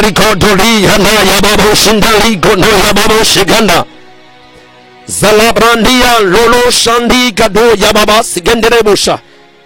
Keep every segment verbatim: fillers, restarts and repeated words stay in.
likodoli yana yababo shindali kono yababo shiganda Zalabrandia lolo shandi kado yababa sigendere busha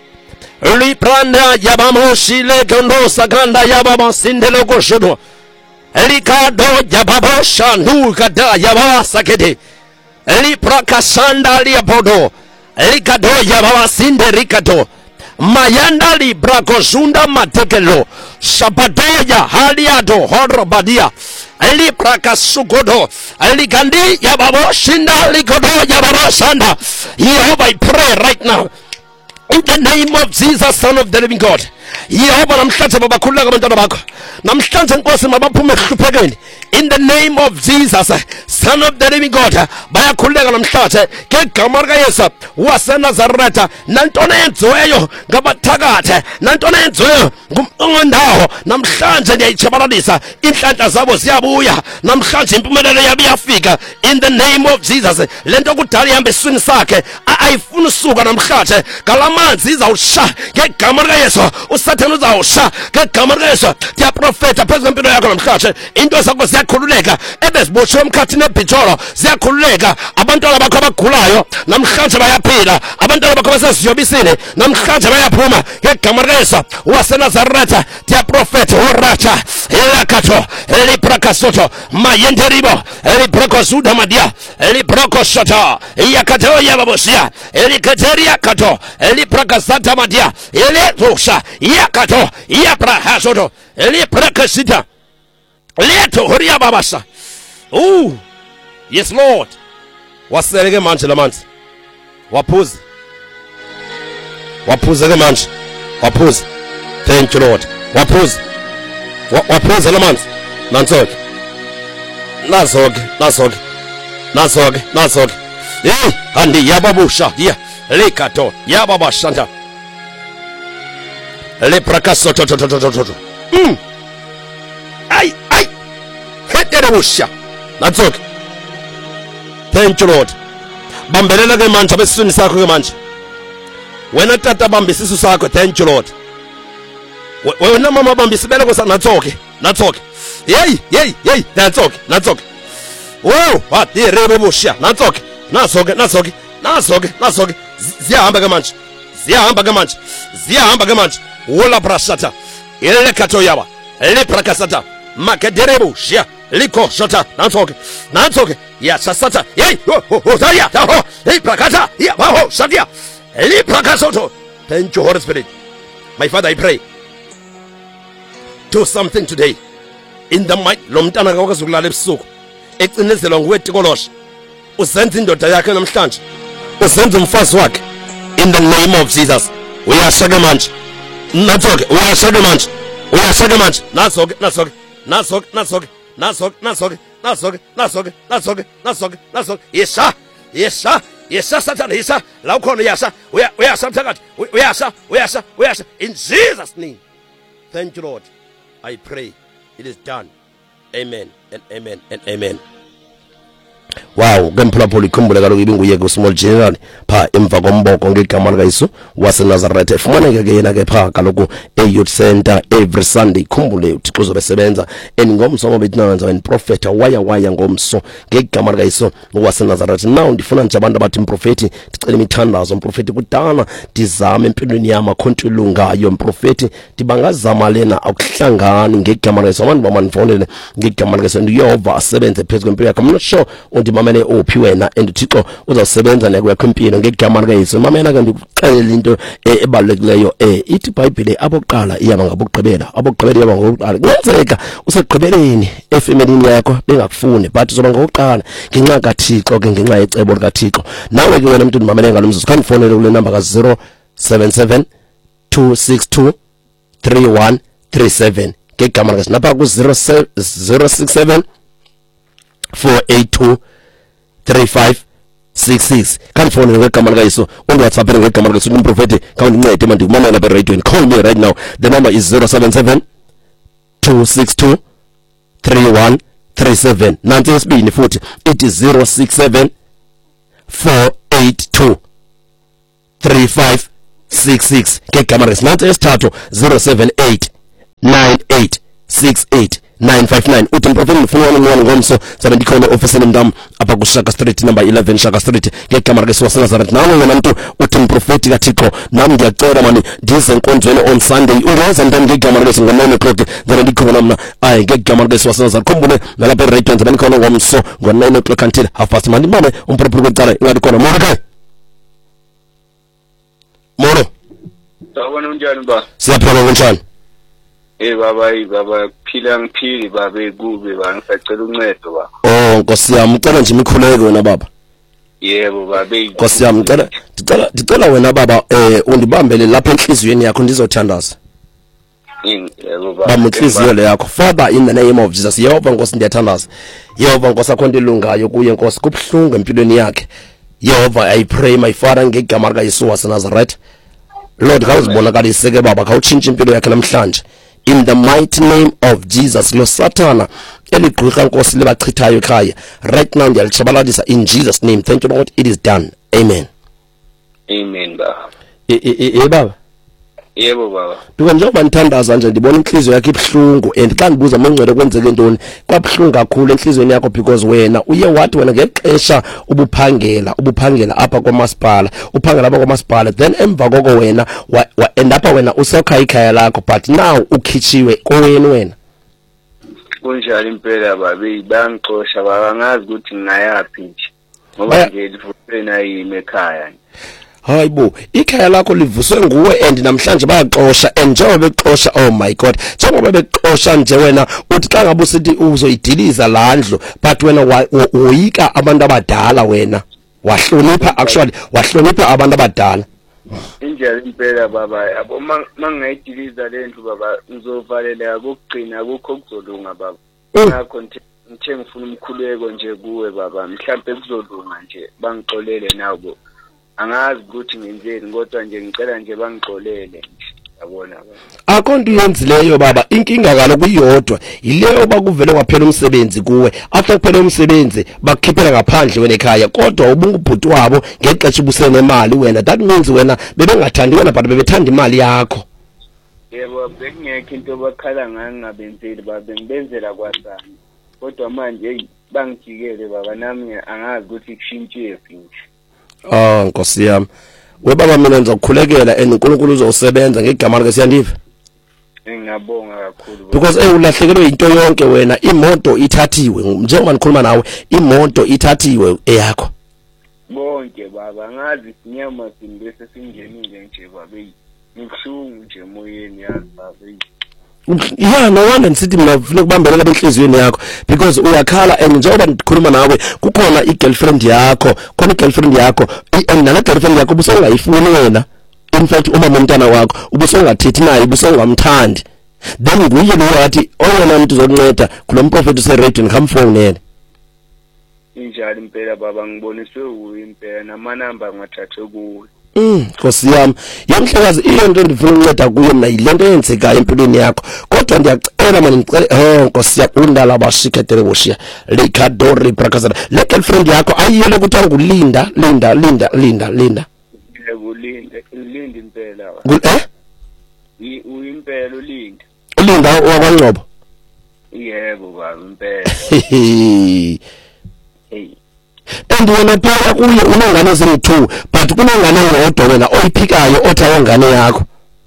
Lipranda yabamo shile kondo saganda yababa sindelo koshodo Elikado yababo shandu kada yababa sakede Liprakasanda liapodo Elikado yababa sinde rikado Mayanda libra kozunda matekelo Shabadoya haliado horobadia Eli prakasugodo Eli gandi yababo shinda likodo yababo sanda Jehovah, I pray right now in the name of Jesus, Son of the living God. Jehovah, namhlanje babakhulela abantwana bakho. Namhlanje Nkosi mabaphume ehluphekeni. In the name of Jesus, Son of the living God. Bayakhuleka namhlanje ngegama lika Yesu waseNazaretha. Nantona yenziweyo ngabathakathe, nantona yenziweyo ngumnqondawo. Namhlanje ndiyayichabalalisa inhlanhla zabo ziyabuya. Namhlanje impumelelo yabo iyafika. In the name of Jesus. Lento kudala ihambe eswini sakhe ayifuna usuka namhlanje. Ngalamanzi izawusha ngegama lika Yesu. Usathane uzawusha ngegama lika Yesu. Ndiyaprofeta phezu kwempilo yakho namhlanje. Into zakho ziyakhululeka ebeziboshwe emkhathini ebhitsholo ziyakhululeka. Abantwana bakho abagulayo namhlanje bayaphila. Abantwana bakho baseziyobisini namhlanje bayaphuma ngegama lika Yesu waseNazaretha. Ndiyaprofeta oracha elakato eliprakasoto mayenderibo eliprokosuda madia eliprokosota yakato yababosia elikateria kato eliprakasata madia eletosha yakato yaprahasoto eliprakasita leto horia babasa. Oh yes Lord, wasereke manje lamanzi waphuza waphuza ke manje waphuza. Thank you Lord. Waphuza waphuza lamanzi nansoke nasoke nasoke nasoke nasoke eh andi yababusha ya lekato yababashanda le prakaso to to to to to mm ai ai heterebusha nansoke. Thank you Lord. Bambelela ke manje abesiswini sakho ke manje wena tata bambisa isisu sakho. Thank you Lord. Wena mama bambisa ibeleko sa natsoke natsoke hey hey hey natsoke natsoke. Wow what irebusha natsoke nasoke nasoke nasoke nasoke ziyahamba ke manje ziyahamba ke manje ziyahamba ke manje wola brasata elekato yaba eliprakasata makederebusha liko shota natsoke natsoke ya sasata hey ho ho daria ho hey prakata ya ho sadia eliprakasoto. Thank you Holy Spirit. My Father, I pray do something today in the might lomntana kakwazulala ebusuku ecinezelwa nguwetikolosh uzenza indoda yakhe namhlanje uzenza umfazi wakhe in the name of Jesus. Uyashaka manje natsoke uyashaka manje uyashaka manje nasoke nasoke nasoke nasoke nasoke nasoke nasoke nasoke nasoke nasoke nasoke yesha yesha yesha satana yesha la ukhona yasha uyasha mthakathi uyasha uyasha uyasha in Jesus name. Thank you Lord. I pray it is done. Amen and amen and amen. Wow, gemphulaphula ikhumbule kaloku ibinguyeke usmall general pha emva komboko ngegama lika Yesu waseNazaretha. Efumaneke ke yena ke pha kaloku e-youth center every Sunday. Ikhumbule uThixo uzobesebenza engomso ngobethinanza when prophet waya waya ngomso ngegama lika Yesu waseNazaretha. Now ndifuna nje abantu abathi umprofeti ndicela imithandazo umprofeti kudala ndizama empilweni yami akhontulungayo umprofeti ndibangazama lena akuhlangani ngegama lika Yesu. Abantu bamanifondele ngegama lika Yesu Yehova asebenze phezu kwempilo yakho. I'm not sure undimamele uphi wena and uThixo uzawusebenza nayo yakho impilo ngegama lika Yesu. Mamela ke ndikuxelela into ebalulekileyo eh ithi iBhayibhile aboqala iyaba ngabogqibela abogqibela iyaba ngokuqala. Kungenzeka usegqibeleni efemelini yakho bengakufuni but uzoba ngokuqala ngenxa kaThixo ke ngenxa yecebo likaThixo. Nawe ke wena umuntu ndimamele ngalomzuzu kandifonele kule number ka zero seven seven two six two three one three seven ngegama lika Yesu. Napha ku zero six seven four eight two three five six six. Can't phone ngegama lika Yesu on WhatsApp ngegama lika Yesu umprofeti kandincede manje kumamela be radio and call me right now. The number is zero seven seven two six two three one three seven. Nanti yesibini futhi it is zero six seven four eight two three five six six ngegama lika Yesu. Nanti yesithathu zero seven eight nine eight six eight nine five nine uthi mprofeti ngifuna ukubona ngomso sabe ndikhona office nemndam apha ku Shaka Street number eleven Shaka Street ngegama lake siwasena Nazareth. Nawe wena mntu uthi mprofeti kaThixo nami ngiyacela mani ndize enkonzweni on Sunday ungaza ndani ngegama lake ngo nine o'clock then ndikhona mna ayi ngegama lake siwasena Nazareth. Khumbule nalapha e-radio sabe ndikhona ngomso ngo nine o'clock until half past mani mama umprofeti kwecala ingathi khona mora kai moro sawubona unjani ba siyaphila kanjani eh baba yi baba phila ngiphili babe kube ba ngisacela uncedo ba oh Nkosi yami ucela nje imikhuleko wena baba yebo babe Nkosi yami ngicela ngicela ngicela wena baba eh undibambele lapha enhliziyweni yakho ndizothandaza yebo baba bamba inhliziyo le yakho Father in the name of Jesus. Yehova Nkosi ndiyathandaza Yehova Nkosi akho ntilungayo kuye Nkosi kubhlungu empilweni yakhe Yehova I pray my Father ngegama lika Yesu waseNazareth Lord khawuzibonakalise ke baba khawutshintshe impilo yakhe namhlanje in the mighty name of Jesus. Lo Sathana eligqirha Nkosi lebachithayo ekhaya right now ndiyalichabalalisa in Jesus name. Thank you Lord, it is done. Amen. Amen baba eh eh baba yebo baba duka njengoba nithandaza nje ndibona inhliziyo yakhe ibhlungu and xa ndibuza mangcwele kwenzeke ntoni kwabhlungu kakhulu enhliziyweni yakho because wena uye wathi wena ngexesha ubuphangela ubuphangela apha kwamasipala uphangela apha kwamasipala then emva koko wena wa end up wena usokha ikhaya lakho but now ukhitshiwe kowena wena kunjalo impela babe bangixosha baba ngazi ukuthi nginayapi nje ngoba nje lifuna yimi ekhaya. Hayibo ikhaya lakho livuswe nguwe and namhlanje bayaxosha and njengoba bexosha oh my god njengoba bexosha nje wena uthi xa ngabe usithi uzoyidiliza landlo but wena uyika abantu abadala wena wahlonipha actually wahlonipha abantu abadala injalo impela baba yabo mangayidiliza lendlu baba ngizovaleleka kokugcina akukho kuzolunga baba ngakho ngithe ngifuna umkhuleko nje kuwe baba mhlambe kuzolunga nje bangixolele nabo angazi ukuthi ngenzeni kodwa nje ngicela nje bangixolele yabona baba akho nto yenzileyo baba inkinga kalo kuyodwa ileyo bakuvele kwaphela umsebenzi kuwe after kuphela umsebenzi bakukhiphela ngaphandle wena ekhaya kodwa ubungubhuti wabo ngexesha ubusene nemali wena that means wena bebengathandi wena but bebethanda imali yakho. Yebo bekungekho into bakhala ngayo ngabenzeli baba ngibenzela kwasana kodwa manje hey bangijikele baba nami angazi ukuthi kushintshe futhi. Ah Nkosi yami we baba mina ngizokukhulekela and uNkulunkulu uzosebenza ngegama lake siyandiva. Ngiyabonga kakhulu because eh ulahlekelwe into yonke wena imoto ithathiwe njengoba nikhuluma nawe imoto ithathiwe eyakho bonke baba ngazi sinyama simbese singenile nje baba ngikuhlungu nje emoyeni yazi baba. Yeah no wonder nisithi mina ufuna ukubambelela enhliziyweni yakho because uyakhala and njengoba ndikhuluma nawe kukhona igirlfriend yakho khona igirlfriend yakho and nala girlfriend yakho ubusongayifuni wena in fact uma umntana wakho ubusongathethi naye ubusongamthandi then nguye lo wathi oyena umuntu uzokunceda kulo mprofeti use-radio ngikamfonele injalo impela baba ngiboniswe uwe impela namanamba ngathathwe kuwe. Mm, Nkosi yami, yamhlakazi iyo nto ndifuna ukunceda kuyo mina yilento eyenzekayo empilweni yakho. Kodwa ndiyacela manje ngicela oh Nkosi yami undala bashikhetele boshiya. Lekadori brakazana. Le girlfriend yakho ayiyele ukuthi angulinda, linda, linda, linda, linda. Ulinda, ulinda impela. Eh? Yi uyimpela ulinda. Ulinda wakwaNgcobo. Yebo baba impela. Hey. And wena phela kuye unengane ezingu-two but kunengane eyodwa wena oyiphikayo othi awongane yakho.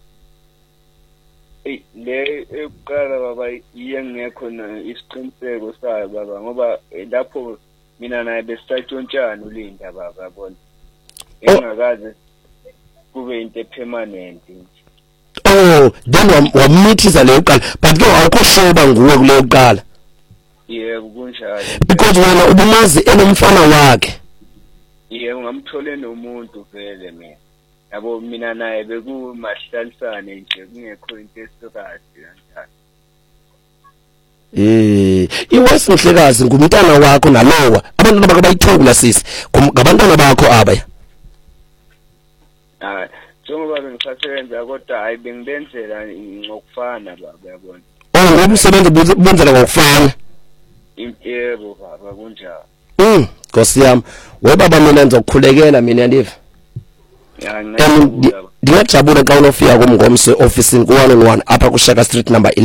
Eh le eqala baba iye ngekho na isiqiniseko sayo baba ngoba lapho mina naye besithontshana ulinda baba yabona. Engakaze kube into permanent nje. Oh then wamithisa le uqala but ke awukho shoba nguwe kule uqala. Yebo kunjalo because wena ubumazi enomfana wakhe. Yebo ngamthole nomuntu vele mina yabo mina naye bekumahlalisane nje kungekho into esirasi kanjani. Eh iwesi mhlekazi ngumntana wakho nalowa abantwana bakho bayithengula sisi ngabantwana bakho abaya. Ah njengoba bengisasebenza kodwa hayi bengibenzela ngokufana baba yabona. Oh ngoba usebenza ubenzela ngokufana. Yebo baba kunjalo. Mm, Nkosi yami, we baba mina ngizokukhulekela mina yandiva. Ya ngiyajabula. Ngiyajabula xa unofika kumngomse office ku one oh one apha ku Shaka Street number